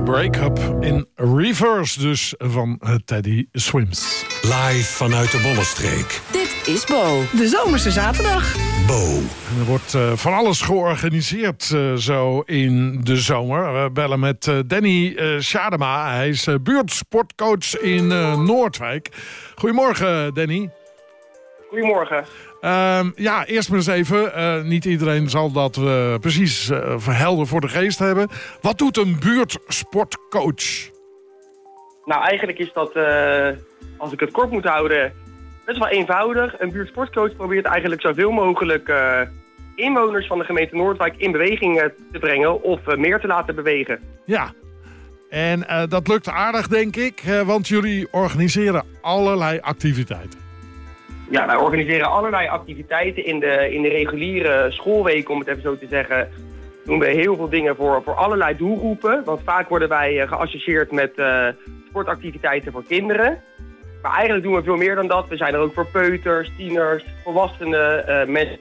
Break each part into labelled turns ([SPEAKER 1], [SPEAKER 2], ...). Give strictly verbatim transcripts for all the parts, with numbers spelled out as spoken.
[SPEAKER 1] Break Up in Reverse dus van Teddy Swims.
[SPEAKER 2] Live vanuit de Bollenstreek.
[SPEAKER 3] Dit is Bo.
[SPEAKER 4] De zomerse zaterdag.
[SPEAKER 2] Bo.
[SPEAKER 1] En er wordt uh, van alles georganiseerd uh, zo in de zomer. We bellen met uh, Danny uh, Schadema. Hij is uh, buurtsportcoach in uh, Noordwijk. Goedemorgen, Danny.
[SPEAKER 5] Goedemorgen.
[SPEAKER 1] Uh, ja, eerst maar eens even. Uh, niet iedereen zal dat uh, precies uh, helder voor de geest hebben. Wat doet een buurtsportcoach?
[SPEAKER 5] Nou, eigenlijk is dat, uh, als ik het kort moet houden, best wel eenvoudig. Een buurtsportcoach probeert eigenlijk zoveel mogelijk uh, inwoners van de gemeente Noordwijk in beweging uh, te brengen of uh, meer te laten bewegen.
[SPEAKER 1] Ja, en uh, dat lukt aardig, denk ik, uh, want jullie organiseren allerlei activiteiten.
[SPEAKER 5] Ja, wij organiseren allerlei activiteiten in de, in de reguliere schoolweek, om het even zo te zeggen. Doen we heel veel dingen voor, voor allerlei doelgroepen. Want vaak worden wij uh, geassocieerd met uh, sportactiviteiten voor kinderen. Maar eigenlijk doen we veel meer dan dat. We zijn er ook voor peuters, tieners, volwassenen, uh, mensen,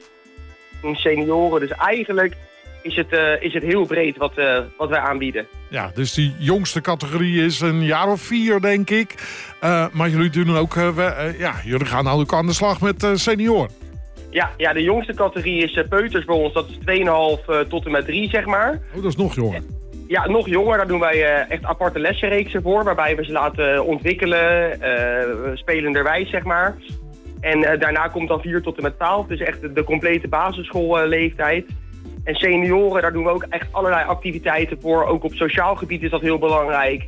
[SPEAKER 5] senioren. Dus eigenlijk is het, uh, is het heel breed wat, uh, wat wij aanbieden.
[SPEAKER 1] Ja, dus die jongste categorie is een jaar of vier, denk ik. Uh, maar jullie doen ook, uh, we, uh, ja, jullie gaan ook aan de slag met uh, senioren.
[SPEAKER 5] Ja, ja, de jongste categorie is uh, peuters bij ons. Dat is twee komma vijf uh, tot en met drie, zeg maar.
[SPEAKER 1] Oh, dat is nog jonger.
[SPEAKER 5] Ja, nog jonger. Daar doen wij uh, echt aparte lessenreeksen voor. Waarbij we ze laten ontwikkelen, uh, spelenderwijs, zeg maar. En uh, daarna komt dan vier tot en met twaalf. Dus echt de, de complete basisschoolleeftijd. En senioren, daar doen we ook echt allerlei activiteiten voor. Ook op sociaal gebied is dat heel belangrijk.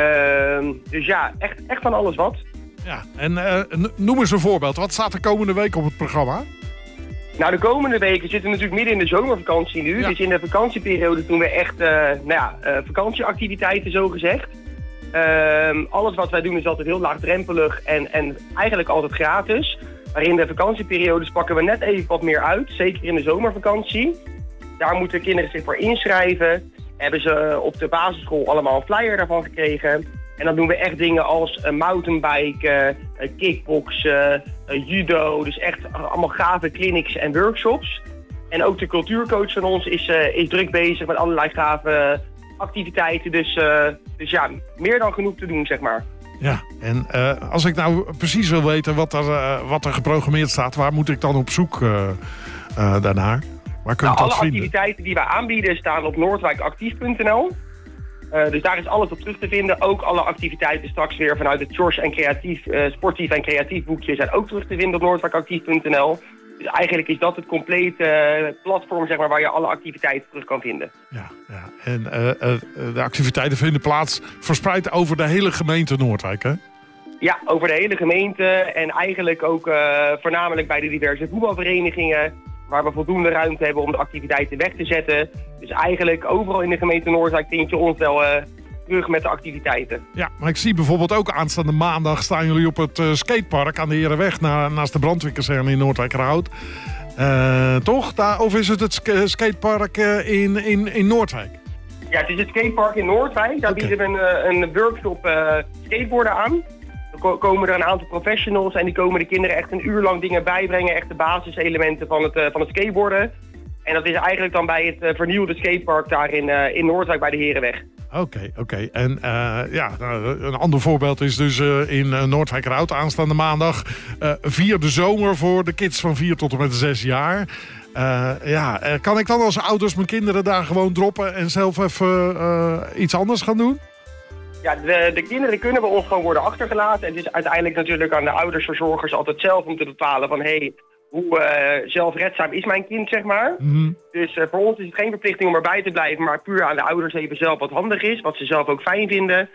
[SPEAKER 5] Uh, dus ja, echt, echt van alles wat.
[SPEAKER 1] Ja, en uh, noem eens een voorbeeld. Wat staat er komende week op het programma?
[SPEAKER 5] Nou, de komende weken zitten we natuurlijk midden in de zomervakantie nu. Ja. Dus in de vakantieperiode doen we echt uh, nou ja, uh, vakantieactiviteiten, zogezegd. Uh, alles wat wij doen is altijd heel laagdrempelig en, en eigenlijk altijd gratis. Maar in de vakantieperiodes pakken we net even wat meer uit. Zeker in de zomervakantie. Daar moeten kinderen zich voor inschrijven. Hebben ze op de basisschool allemaal een flyer daarvan gekregen. En dan doen we echt dingen als uh, mountainbiken, uh, kickboksen, uh, judo. Dus echt allemaal gave clinics en workshops. En ook de cultuurcoach van ons is, uh, is druk bezig met allerlei gave activiteiten. Dus, uh, dus ja, meer dan genoeg te doen, zeg maar.
[SPEAKER 1] Ja, en uh, als ik nou precies wil weten wat er, uh, wat er geprogrammeerd staat, waar moet ik dan op zoek uh, uh, daarnaar? Waar kun je
[SPEAKER 5] nou,
[SPEAKER 1] dat
[SPEAKER 5] alle
[SPEAKER 1] vinden?
[SPEAKER 5] Activiteiten die wij aanbieden staan op noordwijkactief punt n l. Uh, dus daar is alles op terug te vinden. Ook alle activiteiten straks weer vanuit het Sjors en creatief, uh, sportief en creatief boekje zijn ook terug te vinden op noordwijkactief punt n l. Dus eigenlijk is dat het complete uh, platform, zeg maar, waar je alle activiteiten terug kan vinden.
[SPEAKER 1] Ja, ja. En uh, uh, de activiteiten vinden plaats verspreid over de hele gemeente Noordwijk, hè?
[SPEAKER 5] Ja, over de hele gemeente en eigenlijk ook uh, voornamelijk bij de diverse voetbalverenigingen, waar we voldoende ruimte hebben om de activiteiten weg te zetten. Dus eigenlijk overal in de gemeente Noordwijk vind je ons wel uh, terug met de activiteiten. Ja,
[SPEAKER 1] maar ik zie bijvoorbeeld ook aanstaande maandag staan jullie op het uh, skatepark aan de Herenweg na, naast de brandweerkazerne in Noordwijkerhout. Uh, toch? Daar, of is het het sk- skatepark uh, in, in, in Noordwijk?
[SPEAKER 5] Ja, het is het skatepark in Noordwijk. Daar okay. bieden we een, een workshop uh, skateboarden aan. Er komen er een aantal professionals en die komen de kinderen echt een uur lang dingen bijbrengen. Echt de basiselementen van het, uh, van het skateboarden. En dat is eigenlijk dan bij het uh, vernieuwde skatepark daar in, uh, in Noordwijk bij de Herenweg.
[SPEAKER 1] Oké, okay, oké. Okay. En uh, ja, nou, een ander voorbeeld is dus uh, in uh, Noordwijkerhout aanstaande maandag. Uh, vier de zomer voor de kids van vier tot en met zes jaar. Uh, ja, uh, kan ik dan als ouders mijn kinderen daar gewoon droppen en zelf even uh, iets anders gaan doen?
[SPEAKER 5] Ja, de, de kinderen kunnen bij ons gewoon worden achtergelaten. En het is uiteindelijk natuurlijk aan de ouders, verzorgers altijd zelf om te bepalen van, hé, hey, hoe uh, zelfredzaam is mijn kind, zeg maar. Mm-hmm. Dus uh, voor ons is het geen verplichting om erbij te blijven, maar puur aan de ouders even zelf wat handig is, wat ze zelf ook fijn vinden.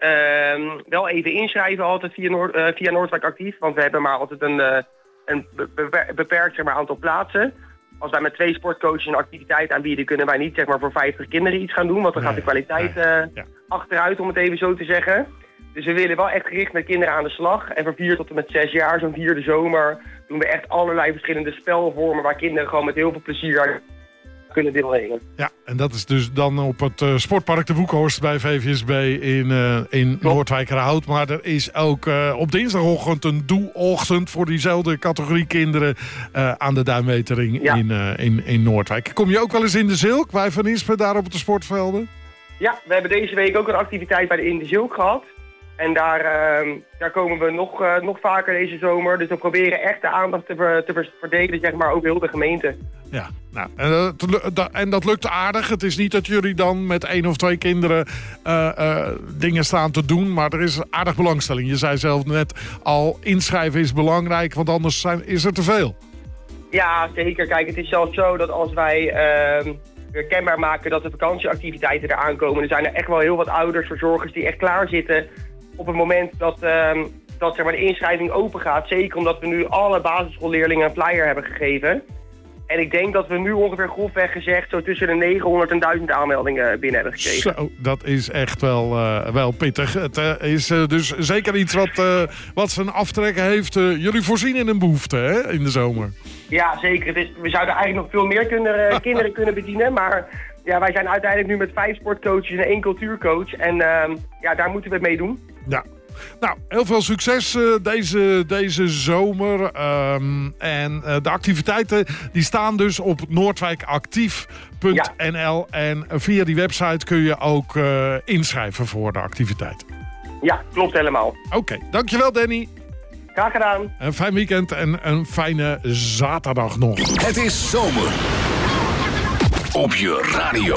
[SPEAKER 5] Uh, wel even inschrijven altijd via, Noord, uh, via Noordwijk Actief, want we hebben maar altijd een, uh, een beper- beperkt zeg maar, aantal plaatsen. Als wij met twee sportcoaches een activiteit aanbieden, kunnen wij niet zeg maar, voor vijftig kinderen iets gaan doen, want dan nee, gaat de kwaliteit uh, ja. achteruit, om het even zo te zeggen. Dus we willen wel echt gericht met kinderen aan de slag. En van vier tot en met zes jaar, zo'n vierde zomer, doen we echt allerlei verschillende spelvormen waar kinderen gewoon met heel veel plezier kunnen deelnemen.
[SPEAKER 1] Ja, en dat is dus dan op het uh, sportpark de Woekhorst bij V V S B in, uh, in Noordwijkerhout. Maar er is ook uh, op dinsdagochtend een doeochtend voor diezelfde categorie kinderen uh, aan de Duinwetering ja. in, uh, in, in Noordwijk. Kom je ook wel eens in de Zilk bij Van Ispen daar op de sportvelden?
[SPEAKER 5] Ja, we hebben deze week ook een activiteit bij de In de Zilk gehad. En daar, uh, daar komen we nog, uh, nog vaker deze zomer. Dus we proberen echt de aandacht te, ver, te verdelen, zeg maar, ook heel de gemeente.
[SPEAKER 1] Ja, nou, en, uh, en dat lukt aardig. Het is niet dat jullie dan met één of twee kinderen uh, uh, dingen staan te doen. Maar er is aardig belangstelling. Je zei zelf net al, inschrijven is belangrijk, want anders zijn, is er te veel. Ja, zeker. Kijk, het is zelfs zo dat als wij uh, weer kenbaar maken dat de vakantieactiviteiten eraan komen, er zijn er echt wel heel wat ouders, verzorgers die echt klaar zitten op het moment dat, uh, dat zeg maar, de inschrijving open gaat. Zeker omdat we nu alle basisschoolleerlingen een flyer hebben gegeven. En ik denk dat we nu ongeveer grofweg gezegd zo tussen de negenhonderd en duizend aanmeldingen binnen hebben gekregen. Zo, dat is echt wel, uh, wel pittig. Het uh, is uh, dus zeker iets wat, uh, wat zijn aftrekken heeft. Uh, jullie voorzien in een behoefte, hè, in de zomer. Ja, zeker. Het is, we zouden eigenlijk nog veel meer kunnen, uh, kinderen kunnen bedienen. Maar ja, wij zijn uiteindelijk nu met vijf sportcoaches en één cultuurcoach. En uh, ja, daar moeten we het mee doen. Ja. Nou, heel veel succes uh, deze, deze zomer. Um, en uh, de activiteiten die staan dus op noordwijkactief punt n l. Ja. En via die website kun je ook uh, inschrijven voor de activiteit. Ja, klopt helemaal. Oké, okay, dankjewel Danny. Graag gedaan. Een fijn weekend en een fijne zaterdag nog.
[SPEAKER 2] Het is zomer op je radio.